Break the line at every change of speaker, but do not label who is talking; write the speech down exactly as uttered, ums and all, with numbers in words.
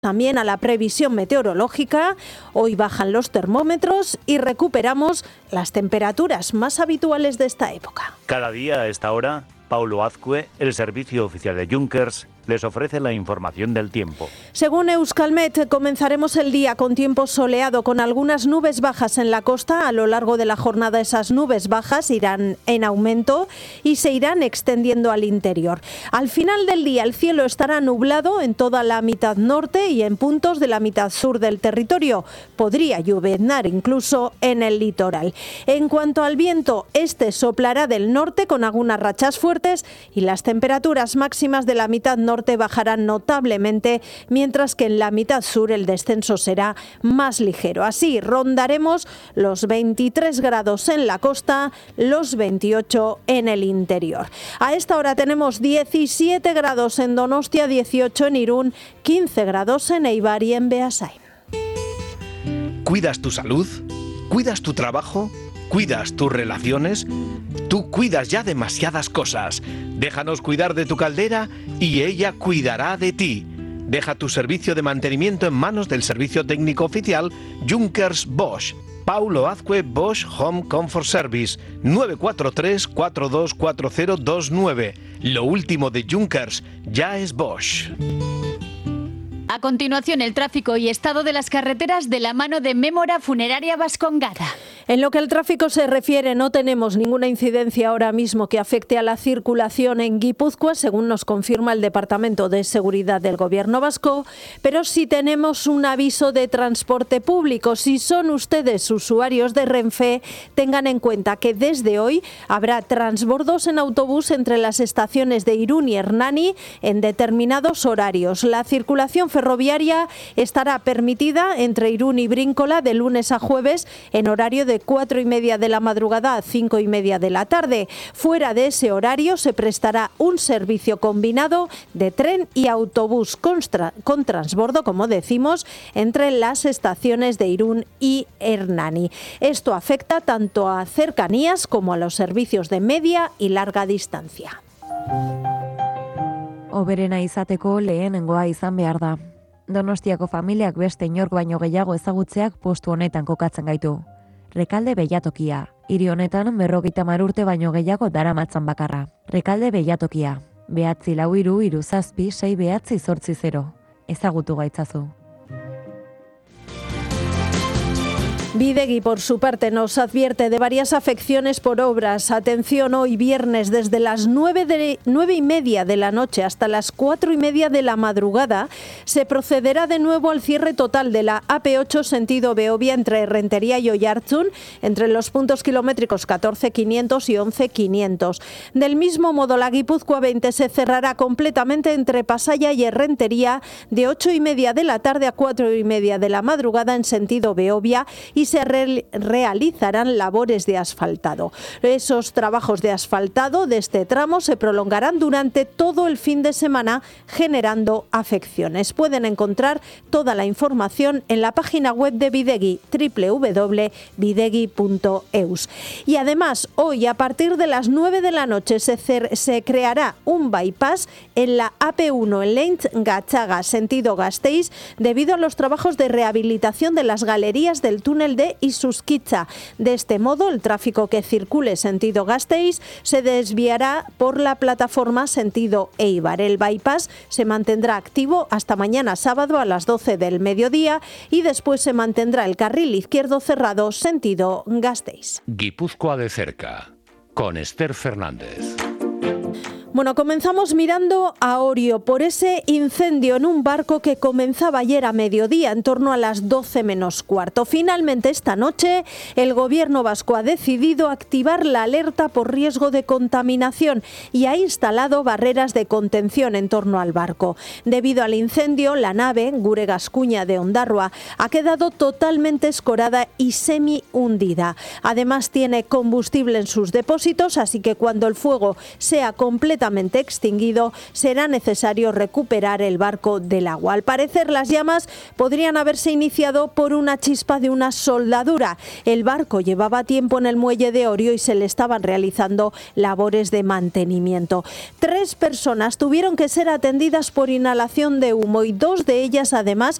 también a la previsión meteorológica. Hoy bajan los termómetros y recuperamos las temperaturas más habituales de esta época.
Cada día a esta hora, Paulo Azcue, el servicio oficial de Junkers, les ofrece la información del tiempo.
Según Euskalmet, comenzaremos el día con tiempo soleado, con algunas nubes bajas en la costa. A lo largo de la jornada esas nubes bajas irán en aumento y se irán extendiendo al interior. Al final del día el cielo estará nublado en toda la mitad norte y en puntos de la mitad sur del territorio. Podría lloviznar incluso en el litoral. En cuanto al viento, este soplará del norte con algunas rachas fuertes y las temperaturas máximas de la mitad norte norte bajarán notablemente, mientras que en la mitad sur el descenso será más ligero. Así rondaremos los veintitrés grados en la costa, los veintiocho en el interior. A esta hora tenemos diecisiete grados en Donostia, dieciocho en Irún, quince grados en Eibar y en Beasain.
¿Cuidas tu salud? ¿Cuidas tu trabajo? ¿Cuidas tus relaciones? Tú cuidas ya demasiadas cosas. Déjanos cuidar de tu caldera y ella cuidará de ti. Deja tu servicio de mantenimiento en manos del servicio técnico oficial Junkers Bosch. Paulo Azcue Bosch Home Comfort Service, nueve cuatro tres, cuatro dos cuatro cero dos nueve. Lo último de Junkers ya es Bosch.
A continuación, el tráfico y estado de las carreteras de la mano de Mémora Funeraria Vascongada.
En lo que al tráfico se refiere, no tenemos ninguna incidencia ahora mismo que afecte a la circulación en Guipúzcoa, según nos confirma el Departamento de Seguridad del Gobierno vasco, pero sí tenemos un aviso de transporte público. Si son ustedes usuarios de Renfe, tengan en cuenta que desde hoy habrá transbordos en autobús entre las estaciones de Irún y Hernani en determinados horarios. La circulación ferroviaria estará permitida entre Irún y Bríncola de lunes a jueves en horario de cuatro y media de la madrugada a cinco y media de la tarde. Fuera de ese horario se prestará un servicio combinado de tren y autobús con, tra- con transbordo, como decimos, entre las estaciones de Irún y Hernani. Esto afecta tanto a cercanías como a los servicios de media y larga distancia.
Oberena izateko lehenengoa izan behar da. Donostiako familiak beste inork baino gehiago ezagutzeak postu honetan kokatzen gaitu. Rekalde Beilatokia. Hiri honetan berrogeita hamar urte baino gehiago daramatzan bakarra. Rekalde Beilatokia. Behatzi lau hiru hiru zazpi sei behatzi zortzi zero. Ezagutu gaitzazu.
Bidegi, por su parte, nos advierte de varias afecciones por obras. Atención, hoy viernes, desde las nueve, de, nueve y media de la noche hasta las cuatro y media de la madrugada, se procederá de nuevo al cierre total de la A P ocho sentido Beovia entre Rentería y Oiartzun, entre los puntos kilométricos catorce quinientos y once quinientos. Del mismo modo, la Guipúzcoa veinte se cerrará completamente entre Pasaia y Rentería de ocho y media de la tarde a cuatro y media de la madrugada en sentido Beovia y se re- realizarán labores de asfaltado. Esos trabajos de asfaltado de este tramo se prolongarán durante todo el fin de semana, generando afecciones. Pueden encontrar toda la información en la página web de Bidegi, doble u doble u doble u punto bidegi punto eus. Y además, hoy a partir de las nueve de la noche se, cer- se creará un bypass en la A P uno en Leintz Gatzaga, sentido Gasteiz, debido a los trabajos de rehabilitación de las galerías del túnel de Isuskitza. De este modo, el tráfico que circule sentido Gasteiz se desviará por la plataforma sentido Eibar. El bypass se mantendrá activo hasta mañana sábado a las doce del mediodía y después se mantendrá el carril izquierdo cerrado sentido Gasteiz.
Guipúzcoa de cerca, con Esther Fernández.
Bueno, comenzamos mirando a Orio por ese incendio en un barco que comenzaba ayer a mediodía, en torno a las doce menos cuarto. Finalmente, esta noche, el Gobierno vasco ha decidido activar la alerta por riesgo de contaminación y ha instalado barreras de contención en torno al barco. Debido al incendio, la nave, Gure Gascuña de Ondarroa, ha quedado totalmente escorada y semi-hundida. Además, tiene combustible en sus depósitos, así que cuando el fuego sea completamente completamente extinguido, será necesario recuperar el barco del agua. Al parecer, las llamas podrían haberse iniciado por una chispa de una soldadura. El barco llevaba tiempo en el muelle de Orio y se le estaban realizando labores de mantenimiento. Tres personas tuvieron que ser atendidas por inhalación de humo y dos de ellas, además,